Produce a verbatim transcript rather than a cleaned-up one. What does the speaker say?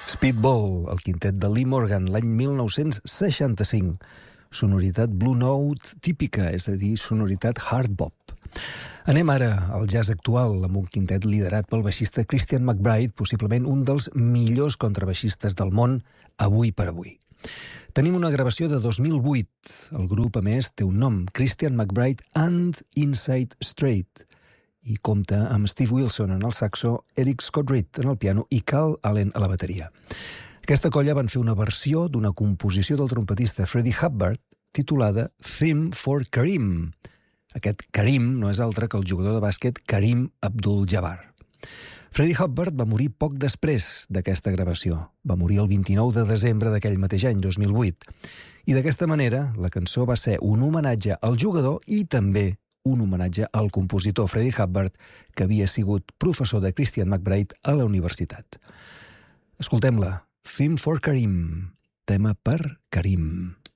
Speedball, el quintet de Lee Morgan, l'any mil nou-cents seixanta-cinc. Sonoritat Blue Note típica, és a dir, sonoritat hard bop. Anem ara al jazz actual, amb un quintet liderat pel baixista Christian McBride, possiblement un dels millors contrabaixistes del món, avui per avui. Tenim una gravació de dos mil vuit. El grup, a més, té un nom, Christian McBride and Inside Straight, i compta amb Steve Wilson en el saxo, Eric Scott Reed en el piano i Carl Allen a la bateria. Aquesta colla van fer una versió d'una composició del trompetista Freddie Hubbard titulada Theme for Kareem. Aquest Kareem no és altre que el jugador de bàsquet Kareem Abdul-Jabbar. Freddie Hubbard va morir poc després d'aquesta gravació. Va morir el vint-i-nou de desembre d'aquell mateix any, dos mil vuit. I d'aquesta manera, la cançó va ser un homenatge al jugador i també un homenatge al compositor Freddie Hubbard, que havia sigut professor de Christian McBride a la universitat. Escoltem-la. Theme for Kareem. Tema per Kareem.